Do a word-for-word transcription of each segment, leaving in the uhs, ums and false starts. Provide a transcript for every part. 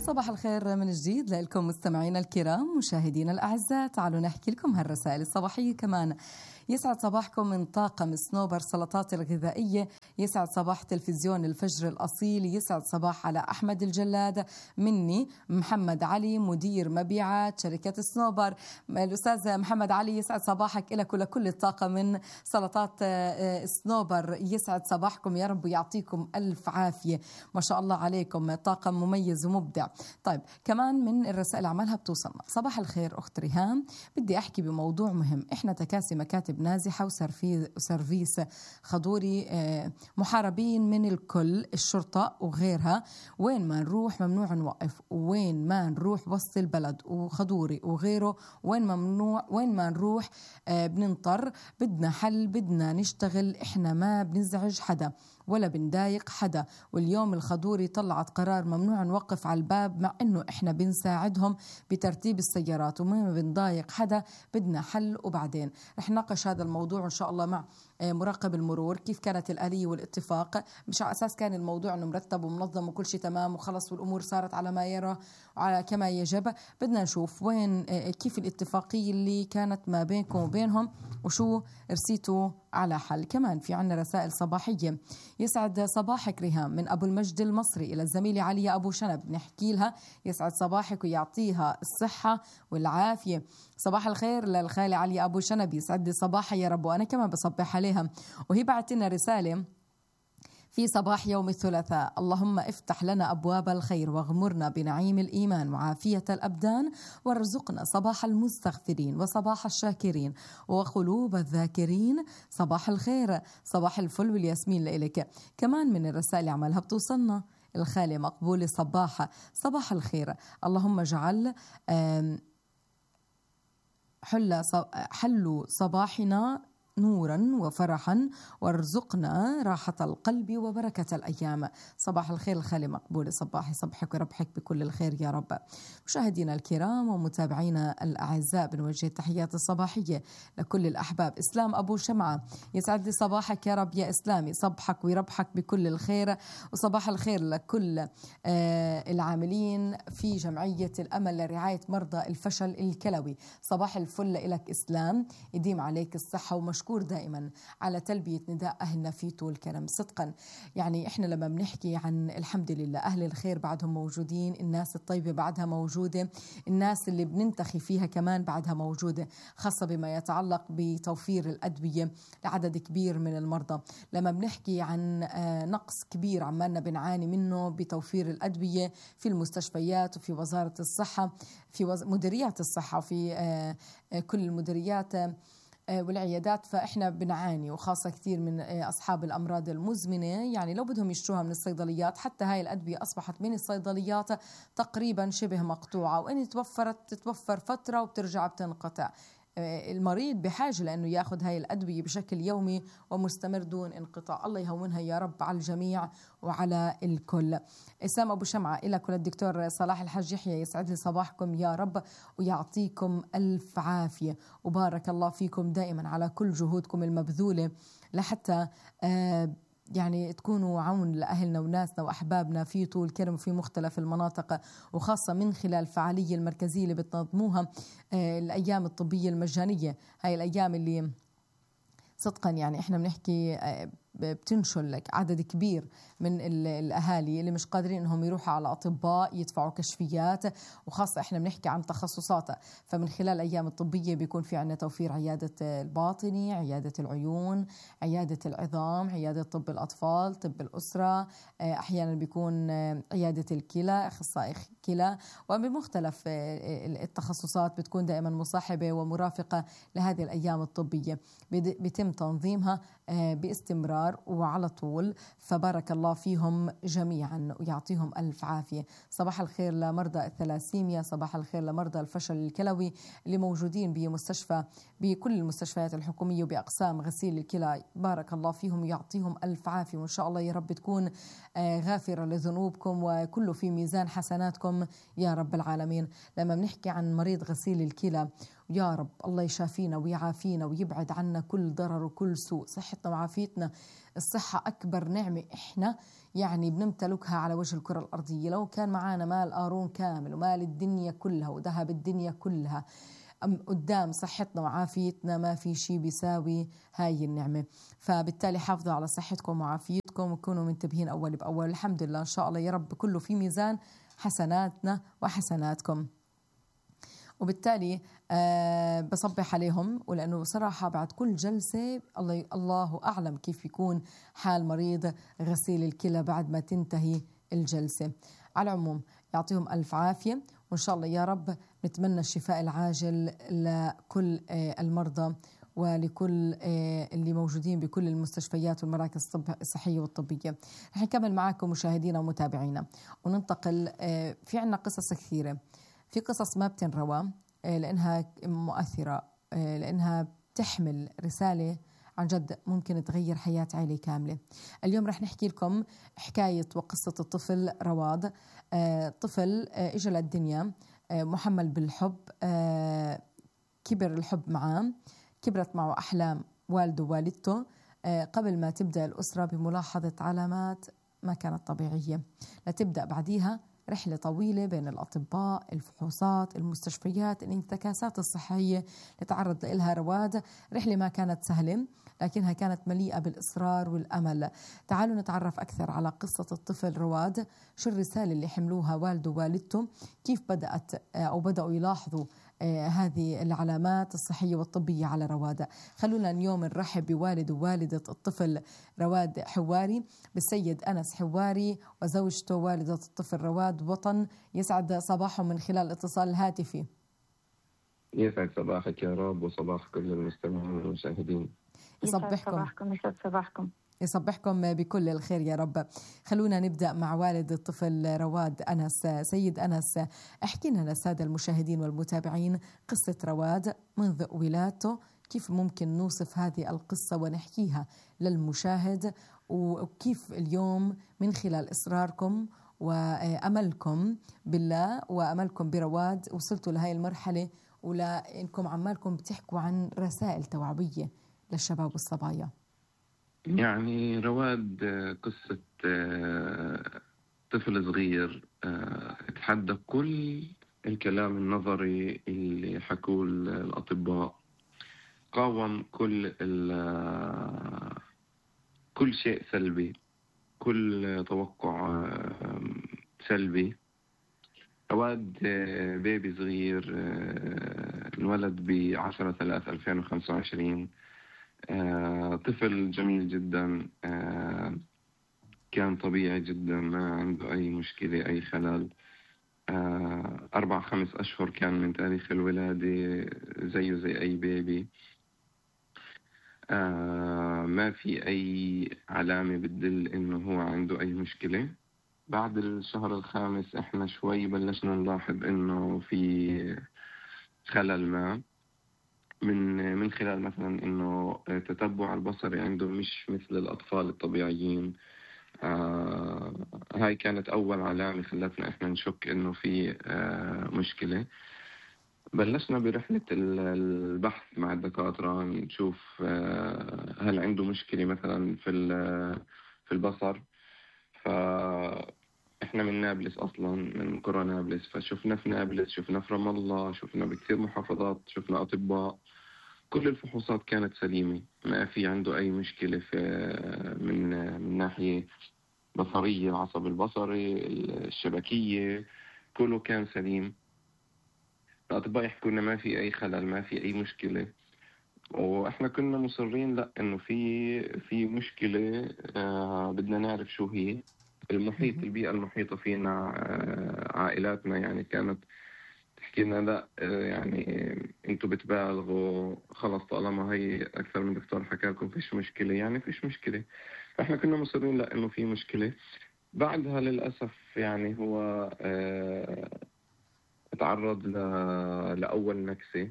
صباح الخير من جديد لكم مستمعينا الكرام مشاهدينا الأعزاء. تعالوا نحكي لكم هالرسائل الصباحية كمان. يسعد صباحكم من طاقم سنوبر سلطات الغذائية، يسعد صباح تلفزيون الفجر الأصيل، يسعد صباح على أحمد الجلاد، مني محمد علي مدير مبيعات شركة سنوبر. الأستاذ محمد علي يسعد صباحك إلك ولكل الطاقم من سلطات سنوبر، يسعد صباحكم يا رب يعطيكم ألف عافية، ما شاء الله عليكم طاقم مميز ومبدع. طيب كمان من الرسائل عملها بتوصلنا. صباح الخير أخت ريهام، بدي أحكي بموضوع مهم. إحنا تكاسي مكاتب نازحة وسيرفيس خضوري محاربين من الكل، الشرطة وغيرها، وين ما نروح ممنوع نوقف، وين ما نروح وسط البلد وخضوري وغيره وين ممنوع، وين ما نروح بننطر. بدنا حل، بدنا نشتغل، إحنا ما بنزعج حدا ولا بنضايق حدا. واليوم الخضوري طلعت قرار ممنوع نوقف على الباب، مع انه احنا بنساعدهم بترتيب السيارات وما بنضايق حدا. بدنا حل، وبعدين رح نناقش هذا الموضوع ان شاء الله مع مراقب المرور، كيف كانت الآلية والاتفاق، مش على أساس كان الموضوع انه مرتب ومنظم وكل شيء تمام وخلص والأمور صارت على ما يرى وعلى كما يجب. بدنا نشوف وين كيف الاتفاقية اللي كانت ما بينكم وبينهم وشو رسيتوا على حل. كمان في عنا رسائل صباحية. يسعد صباحك ريهام من أبو المجد المصري إلى الزميلة عليا أبو شنب، نحكي لها يسعد صباحك ويعطيها الصحة والعافية. صباح الخير للخالة عليا أبو شنب، يسعد صباحها يا رب، وأنا كمان بصبح عليها. وهي بعت لنا رسالة في صباح يوم الثلاثاء: اللهم افتح لنا أبواب الخير واغمرنا بنعيم الإيمان وعافية الأبدان، وارزقنا صباح المستغفرين وصباح الشاكرين وقلوب الذاكرين. صباح الخير، صباح الفل والياسمين لإلك. كمان من الرسائل عملها بتوصلنا الخالة مقبولة صباحة: صباح الخير، اللهم اجعل حل حلوا صباحنا نورا وفرحا، وارزقنا راحة القلب وبركة الأيام. صباح الخير الخالي مقبول صباحي، صبحك وربحك بكل الخير يا رب. مشاهدينا الكرام ومتابعينا الأعزاء، بنوجه التحيات الصباحية لكل الأحباب. إسلام أبو شمعة، يسعد لي صباحك يا رب يا إسلامي، صبحك ويربحك بكل الخير، وصباح الخير لكل العاملين في جمعية الأمل لرعاية مرضى الفشل الكلوي. صباح الفل لك إسلام، يديم عليك الصحة ومشكور مشكور دائما على تلبية نداء أهلنا في طول كرم. صدقا يعني إحنا لما بنحكي عن الحمد لله أهل الخير بعدهم موجودين، الناس الطيبة بعدها موجودة، الناس اللي بننتخي فيها كمان بعدها موجودة، خاصة بما يتعلق بتوفير الأدوية لعدد كبير من المرضى. لما بنحكي عن نقص كبير عمالنا بنعاني منه بتوفير الأدوية في المستشفيات وفي وزارة الصحة، في مديريات الصحة، وفي كل المديريات والعيادات، فإحنا بنعاني، وخاصة كثير من أصحاب الأمراض المزمنة، يعني لو بدهم يشتروها من الصيدليات، حتى هاي الأدوية أصبحت من الصيدليات تقريبا شبه مقطوعة، وإن توفرت تتوفر فترة وبترجع بتنقطع. المريض بحاجة لأنه يأخذ هاي الأدوية بشكل يومي ومستمر دون انقطاع. الله يهونها يا رب على الجميع وعلى الكل. إسلام أبو شمعة إلك وللدكتور صلاح الحاج يحيى، يسعد لي صباحكم يا رب ويعطيكم ألف عافية، وبارك الله فيكم دائما على كل جهودكم المبذولة لحتى آه يعني تكونوا عون لأهلنا وناسنا وأحبابنا في طول كرم وفي مختلف المناطق، وخاصة من خلال الفعالية المركزية اللي بتنظموها آه الأيام الطبية المجانية. هاي الأيام اللي صدقا يعني إحنا بنحكي آه بتنشل لك عدد كبير من الأهالي اللي مش قادرين إنهم يروحوا على أطباء يدفعوا كشفيات، وخاصة إحنا بنحكي عن تخصصات. فمن خلال الأيام الطبية بيكون في عنا توفير عيادة الباطني، عيادة العيون، عيادة العظام، عيادة طب الأطفال، طب الأسرة، أحيانا بيكون عيادة الكلى، أخصائي كلى، وبمختلف التخصصات بتكون دائما مصاحبة ومرافقة لهذه الأيام الطبية، بيتم تنظيمها باستمرار وعلى طول. فبارك الله فيهم جميعا ويعطيهم ألف عافية. صباح الخير لمرضى الثلاسيميا، صباح الخير لمرضى الفشل الكلوي اللي موجودين بمستشفى بكل المستشفيات الحكومية وبأقسام غسيل الكلى، بارك الله فيهم ويعطيهم ألف عافية، وإن شاء الله يا رب تكون غافرة لذنوبكم وكله في ميزان حسناتكم يا رب العالمين. لما بنحكي عن مريض غسيل الكلى ويا رب الله يشافينا ويعافينا ويبعد عنا كل ضرر وكل سوء. صحتنا وعافيتنا، الصحة أكبر نعمة إحنا يعني بنمتلكها على وجه الكرة الأرضية. لو كان معانا مال قارون كامل ومال الدنيا كلها وذهب الدنيا كلها، قدام صحتنا وعافيتنا ما في شيء بيساوي هاي النعمة. فبالتالي حافظوا على صحتكم وعافيتكم وكونوا منتبهين أول بأول. الحمد لله إن شاء الله يا رب كله في ميزان حسناتنا وحسناتكم. وبالتالي أه بصبح عليهم، ولأنه صراحة بعد كل جلسة الله الله أعلم كيف يكون حال مريض غسيل الكلى بعد ما تنتهي الجلسة. على العموم يعطيهم ألف عافية، وإن شاء الله يا رب نتمنى الشفاء العاجل لكل المرضى ولكل اللي موجودين بكل المستشفيات والمراكز الصحية والطبية. رح نكمل معكم مشاهدينا ومتابعينا وننتقل. في عنا قصص كثيرة، في قصص ما بتنروى لأنها مؤثرة، لأنها بتحمل رسالة عن جد ممكن تغير حياة عائلة كاملة. اليوم رح نحكي لكم حكاية وقصة الطفل رواد. طفل إجا للدنيا محمل بالحب، كبر الحب معاه، كبرت معه أحلام والده ووالدته قبل ما تبدأ الأسرة بملاحظة علامات ما كانت طبيعية، لتبدأ بعديها رحلة طويلة بين الأطباء، الفحوصات، المستشفيات، الانتكاسات الصحية اللي تعرض لها رواد. رحلة ما كانت سهلة لكنها كانت مليئة بالإصرار والأمل. تعالوا نتعرف أكثر على قصة الطفل رواد، شو الرسالة اللي حملوها والده ووالدته، كيف بدأت أو بدأوا يلاحظوا آه هذه العلامات الصحية والطبية على رواد. خلونا اليوم نرحب بوالد ووالدة الطفل رواد حواري، بالسيد أنس حواري وزوجته والدة الطفل رواد وطن. يسعد صباحهم من خلال الاتصال الهاتفي. يسعد صباحك يا رب وصباح كل المستمعين والمشاهدين. يصبحكم صباحكم يسعد صباحكم يصبحكم بكل الخير يا رب. خلونا نبدأ مع والد الطفل رواد أنس. سيد أنس، احكي لنا للسادة المشاهدين والمتابعين قصة رواد منذ ولادته، كيف ممكن نوصف هذه القصة ونحكيها للمشاهد، وكيف اليوم من خلال إصراركم وأملكم بالله وأملكم برواد وصلتوا لهي المرحلة، ولأنكم عمالكم بتحكوا عن رسائل توعوية للشباب والصبايا. يعني رواد قصة طفل صغير اتحدى كل الكلام النظري اللي حكوه الأطباء، قاوم كل كل شيء سلبي، كل توقع سلبي. رواد بيبي صغير انولد بعشرة ثلاثة ألفين وخمسة وعشرين، طفل جميل جدا، كان طبيعي جدا، ما عنده أي مشكلة أي خلل. أربع خمس أشهر كان من تاريخ الولادة زيه زي أي بيبي، ما في أي علامة بتدل إنه هو عنده أي مشكلة. بعد الشهر الخامس إحنا شوي بلشنا نلاحظ إنه في خلل ما، من من خلال مثلا إنه تتبع البصري عنده مش مثل الأطفال الطبيعيين. آه هاي كانت أول علامة خلتنا إحنا نشك إنه في آه مشكلة. بلشنا برحلة البحث مع الدكاترة، نشوف آه هل عنده مشكلة مثلا في في البصر. فإحنا من نابلس أصلا، من قرى نابلس، فشفنا في نابلس، شفنا في رام الله، شفنا بكثير محافظات، شفنا أطباء، كل الفحوصات كانت سليمة، ما في عنده أي مشكلة في من من ناحية بصرية، العصب البصري، الشبكية، كله كان سليم. الأطباء يحكوا لنا ما في أي خلل، ما في أي مشكلة، وإحنا كنا مصرين لا إنه في في مشكلة. آه بدنا نعرف شو هي. المحيط، البيئة المحيطة فينا، آه عائلاتنا يعني كانت تحكي لنا لا، يعني انتوا بتبالغوا، خلص طالما هي اكثر من دكتور حكى لكم فيش مشكله يعني فيش مشكله. فاحنا كنا مصرين لا انه في مشكله. بعدها للاسف يعني هو اه تعرض لاول نكسه،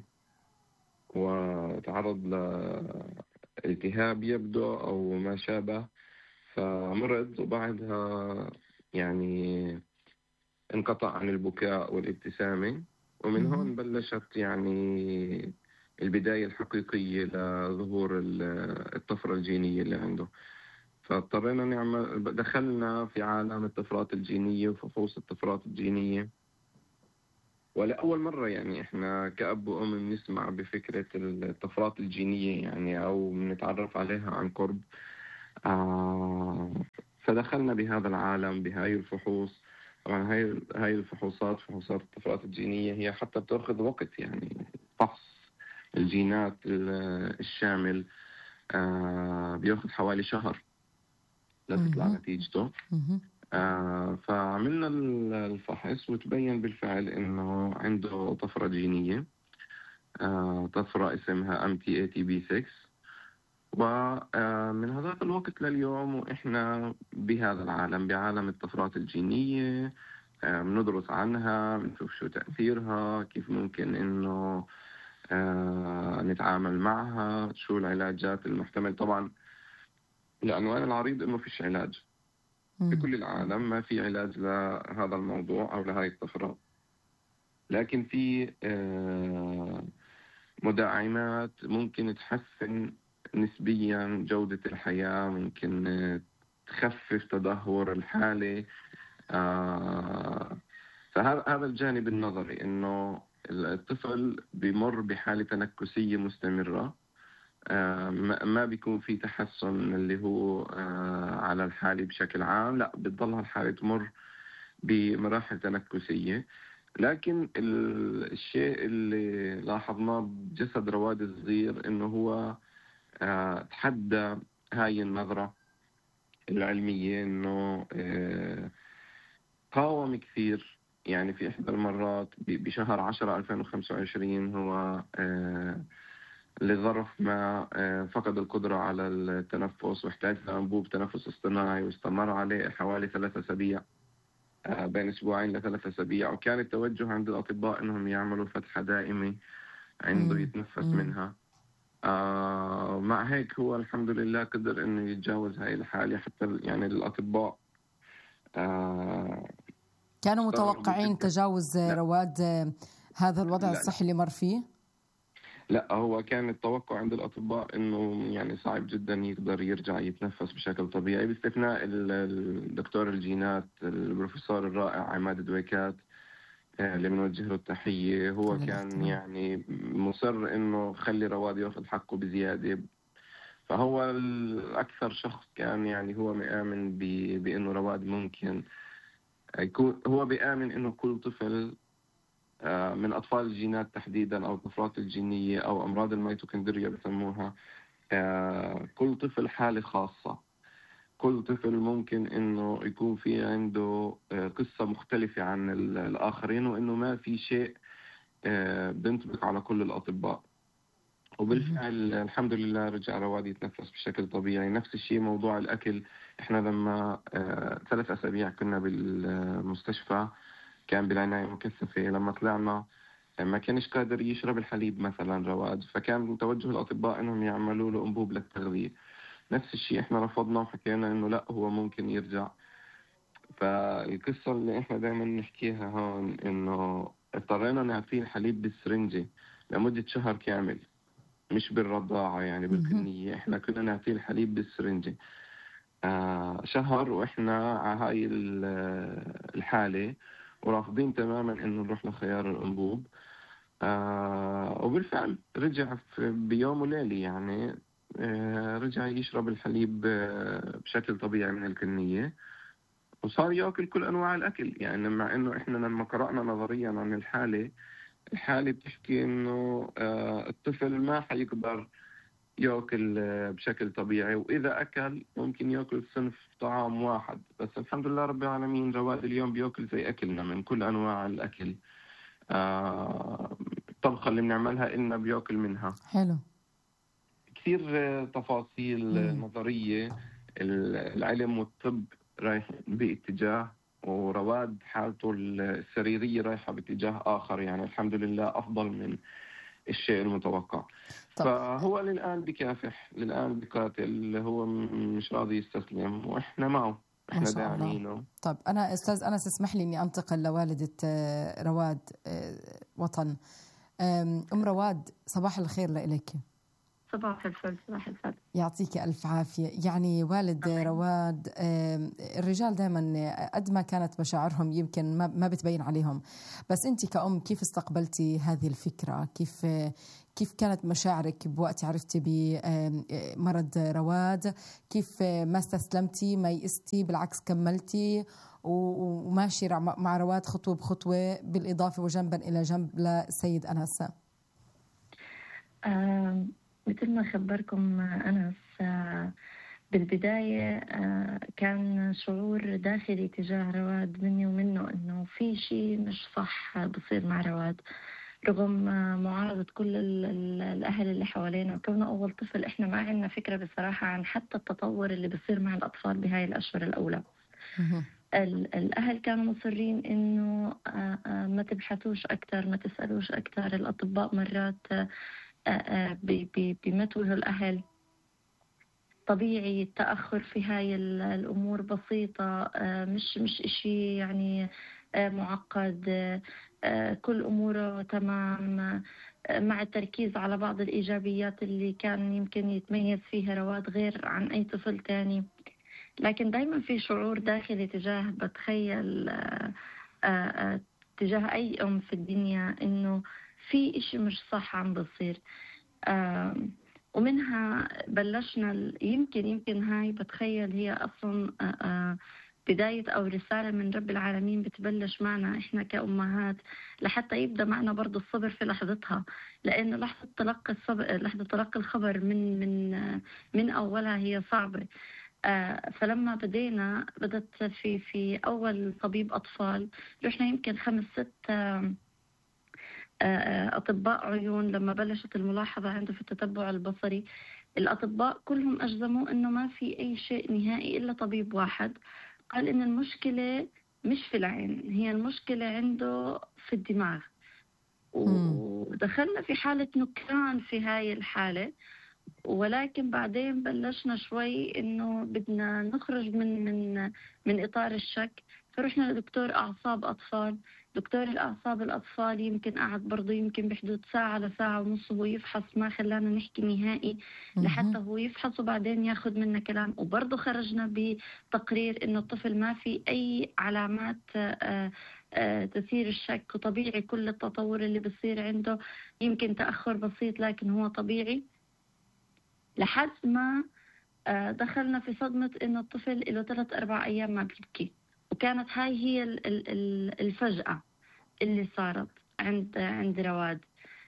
وتعرض لالتهاب يبدو او ما شابه، فمرض. وبعدها يعني انقطع عن البكاء والابتسامه، ومن هون بلشت يعني البداية الحقيقية لظهور الطفرة الجينية اللي عنده. فاضطرينا نعمل دخلنا في عالم الطفرات الجينية وفحوص الطفرات الجينية. ولأول مرة يعني إحنا كأب وأم بنسمع بفكرة الطفرات الجينية يعني أو بنتعرف عليها عن قرب. آه فدخلنا بهذا العالم بهاي الفحوص. طبعا هاي هاي الفحوصات فحوصات الطفرات الجينية هي حتى بتأخذ وقت، يعني فحص الجينات الشامل آه بيأخذ حوالي شهر لتطلع نتيجته. آه فعملنا الفحص وتبين بالفعل إنه عنده طفرة جينية، آه طفرة اسمها إم تي إيه تي بي ستة. ومن هذا الوقت لليوم وإحنا بهذا العالم، بعالم الطفرات الجينية، بندرس عنها، بنشوف شو تأثيرها، كيف ممكن إنه آه نتعامل معها، شو العلاجات المحتمل. طبعا العنوان العريض إنه فيش علاج في كل العالم، ما في علاج لهذا الموضوع أو لهذه الطفرة، لكن في آه مداعمات ممكن تحسن نسبيا جودة الحياة، ممكن تخفف تدهور الحالة. آه فهذا هذا الجانب النظري، إنه الطفل بمر بحالة تنكسية مستمرة، آه ما بيكون في تحسن اللي هو آه على الحالة بشكل عام، لا بتضلها الحالة تمر بمراحل تنكسية. لكن الشيء اللي لاحظناه بجسد رواد الصغير إنه هو آه تحدى هاي النظرة العلمية، إنه آه قاوم كثير. يعني في إحدى المرات بشهر عشرة ألفين وخمسة وعشرين هو آه لظرف ما آه فقد القدرة على التنفس واحتاج لأنبوب تنفس اصطناعي، واستمر عليه حوالي ثلاثة أسابيع، بين أسبوعين لثلاثة أسابيع. وكان التوجه عند الأطباء إنهم يعملوا فتحة دائمة عنده يتنفس منها. آه مع هيك هو الحمد لله قدر إنه يتجاوز هاي الحالة. حتى يعني الأطباء آه كانوا متوقعين تجاوز لا. رواد هذا الوضع لا الصحي اللي مر فيه؟ لا، هو كان التوقع عند الأطباء إنه يعني صعب جدا يقدر يرجع يتنفس بشكل طبيعي، باستثناء الدكتور الجينات البروفيسور الرائع عماد دويكات اللي بنوجه له التحية. هو كان يعني مصر إنه خلي رواد ياخذ حقه بزيادة. فهو الأكثر شخص كان يعني هو مآمن بأنه رواد ممكن يكون، هو بيآمن إنه كل طفل من أطفال الجينات تحديدا أو الطفرات الجينية أو أمراض الميتوكوندريا بسموها، كل طفل حالة خاصة. كل طفل ممكن إنه يكون في عنده قصة مختلفة عن الآخرين، وإنه ما في شيء بينطبق على كل الأطباء. وبالفعل الحمد لله رجع رواد يتنفس بشكل طبيعي. نفس الشيء موضوع الأكل. إحنا لما ثلاث أسابيع كنا بالمستشفى، كان بالعناية مكثفة، لما طلعنا ما كانش قادر يشرب الحليب مثلا رواد، فكان توجه الأطباء إنهم يعملوا له أنبوب للتغذية. نفس الشيء إحنا رفضنا وحكينا إنه لا، هو ممكن يرجع. فالقصة اللي إحنا دائما نحكيها هون إنه اضطرينا نعطيه الحليب بالسرنجة لمدة شهر كامل، مش بالرضاعة يعني بالكنية. إحنا كنا نعطيه الحليب بالسرنجة آه شهر، وإحنا على هاي الحالة ورافضين تماما إنه نروح لخيار الأنبوب. آه وبالفعل رجع بيوم وليلة، يعني آه رجع يشرب الحليب آه بشكل طبيعي من الكنية، وصار يأكل كل أنواع الأكل. يعني مع إنه إحنا لما قرأنا نظريا عن الحالة، الحالة بتحكي إنه آه الطفل ما حيقدر يأكل بشكل طبيعي، وإذا أكل ممكن يأكل صنف طعام واحد بس. الحمد لله رب العالمين رواد اليوم بيأكل زي أكلنا من كل أنواع الأكل. آه الطبخة اللي بنعملها إلنا بيأكل منها. حلو. كثير تفاصيل مم. نظرية. العلم والطب رايح باتجاه، ورواد حالته السريرية رايحة باتجاه آخر، يعني الحمد لله أفضل من الشيء المتوقع. طب. فهو للآن بكافح، للآن بقاتل، هو مش راضي يستسلم وإحنا معه. ما احنا شاء الله. داعمينه. طب أنا أستاذ أنس اسمح لي إني أنتقل لوالدة رواد وطن. أم رواد صباح الخير لإلك. صباح الفل. صباح الفل. يعطيك ألف عافية. يعني والد رواد، الرجال دائما قد ما كانت مشاعرهم يمكن ما بتبين عليهم، بس أنت كأم كيف استقبلتي هذه الفكرة؟ كيف كيف كانت مشاعرك بوقت عرفتي بمرض رواد؟ كيف ما استسلمتي ما يئستي بالعكس كملتي وماشي مع رواد خطوة بخطوة بالإضافة وجنبا إلى جنب للسيد أنس؟ آه مثل ما خبركم أنس، بالبداية كان شعور داخلي تجاه رواد مني ومنه إنه في شيء مش صح بصير مع رواد، رغم معارضة كل الأهل اللي حوالينا. وكونه أول طفل إحنا ما عندنا فكرة بصراحة عن حتى التطور اللي بصير مع الأطفال بهاي الأشهر الأولى. الأهل كانوا مصرين إنه ما تبحثوش أكتر، ما تسألوش أكتر. الأطباء مرات بيمتوهوا الأهل. طبيعي التأخر في هاي الأمور بسيطة، مش مش إشي يعني معقد، كل أموره تمام، مع التركيز على بعض الإيجابيات اللي كان يمكن يتميز فيها رواد غير عن أي طفل تاني. لكن دايما في شعور داخلي تجاه بتخيل تجاه أي أم في الدنيا إنه في إشي مش صح عم بصير. ومنها بلشنا يمكن يمكن هاي بتخيل هي أصلا بداية أو رسالة من رب العالمين بتبلش معنا إحنا كأمهات، لحتى يبدأ معنا برضو الصبر في لحظتها، لأنه لحظة تلقي الصبر لحظة تلقي الخبر من من من أولها هي صعبة. فلما بدينا بدت في في أول طبيب أطفال، رحنا يمكن خمس ست أطباء عيون. لما بلشت الملاحظة عنده في التتبع البصري، الأطباء كلهم أجزموا أنه ما في أي شيء نهائي إلا طبيب واحد قال إن المشكلة مش في العين، هي المشكلة عنده في الدماغ. ودخلنا في حالة نكران في هاي الحالة، ولكن بعدين بلشنا شوي إنه بدنا نخرج من من من إطار الشك، فرحنا لدكتور أعصاب أطفال. دكتور الأعصاب الأطفال يمكن قعد برضه يمكن بحدود ساعة لساعة ونص وهو يفحص، ما خلانا نحكي نهائي لحتى هو يفحص وبعدين ياخد منا كلام. وبرضه خرجنا بتقرير إنه الطفل ما في أي علامات تثير الشك، وطبيعي كل التطور اللي بصير عنده، يمكن تأخر بسيط لكن هو طبيعي. لحد ما دخلنا في صدمة إنه الطفل له ثلاث أربع أيام ما بيبكي، وكانت هاي هي الفجأة اللي صارت عند عند رواد.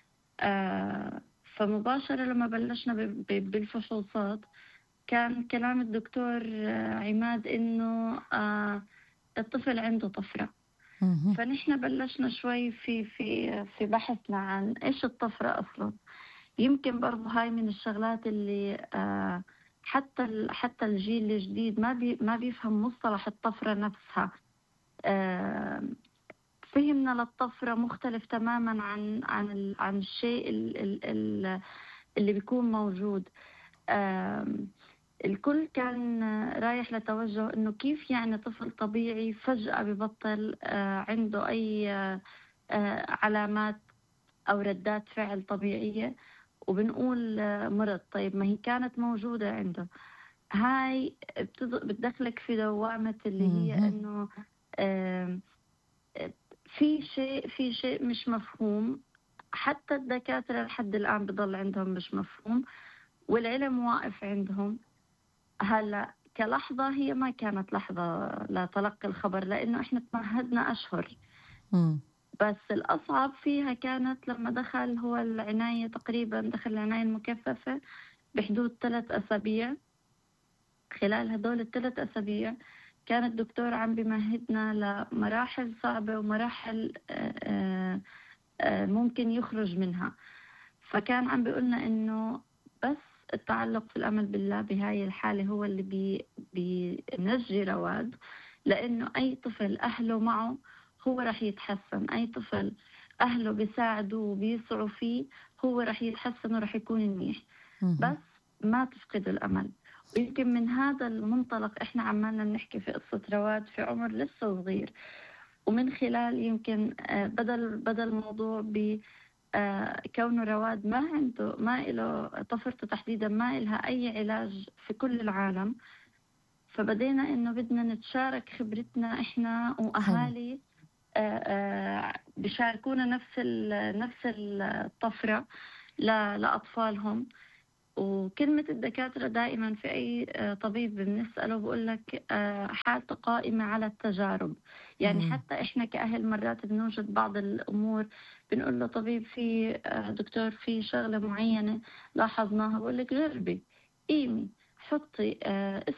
فمباشرة لما بلشنا بالفحوصات كان كلام الدكتور عماد إنه الطفل عنده طفرة. فنحن بلشنا شوي في في في بحثنا عن إيش الطفرة أصلاً. يمكن برضه هاي من الشغلات اللي آه حتى حتى الجيل الجديد ما بي ما بيفهم مصطلح الطفرة نفسها. آه فهمنا للطفرة مختلف تماما عن عن عن الشيء اللي بيكون موجود. آه الكل كان رايح لتوجه إنه كيف يعني طفل طبيعي فجأة ببطل آه عنده أي آه علامات أو ردات فعل طبيعية وبنقول مرض. طيب ما هي كانت موجودة عنده. هاي بتدخلك في دوامة اللي هي إنه في شيء في شيء مش مفهوم. حتى الدكاترة لحد الآن بضل عندهم مش مفهوم، والعلم واقف عندهم. هلا كلحظة هي ما كانت لحظة لتلقي الخبر، لأنه إحنا تمهدنا أشهر. بس الأصعب فيها كانت لما دخل هو العناية، تقريبا دخل العناية المكثفة بحدود ثلاث أسابيع. خلال هدول الثلاث أسابيع كان الدكتور عم بمهدنا لمراحل صعبة ومراحل ممكن يخرج منها. فكان عم بيقولنا إنه بس التعلق في الأمل بالله بهاي الحالة هو اللي بي بينجي رواد، لأنه أي طفل أهله معه هو رح يتحسن. أي طفل أهله بيساعدوا وبيسعوا فيه هو رح يتحسن ورح يكون منيح. بس ما تفقدوا الأمل. يمكن من هذا المنطلق إحنا عمالنا نحكي في قصة رواد في عمر لسه صغير، ومن خلال يمكن بدل بدل الموضوع ب كونه رواد ما عنده ما له طفرته تحديدا ما إلها أي علاج في كل العالم، فبدينا إنه بدنا نتشارك خبرتنا إحنا وأهالي بيشاركونا نفس نفس الطفرة لأطفالهم. وكلمة الدكاترة دائما في أي طبيب بنسأله بقول لك حالته قائمة على التجارب. يعني مم. حتى إحنا كأهل مرات بنوجد بعض الأمور بنقول له طبيب في دكتور في شغلة معينة لاحظناها، بقول لك جربي قيمي حطي